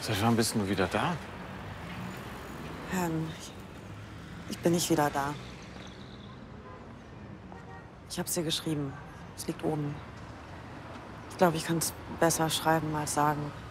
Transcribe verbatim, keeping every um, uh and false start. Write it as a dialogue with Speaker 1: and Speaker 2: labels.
Speaker 1: Seit wann bist du wieder da?
Speaker 2: Ähm, ich, ich bin nicht wieder da. Ich hab's dir geschrieben. Es liegt oben. Ich glaube, ich kann es besser schreiben als sagen.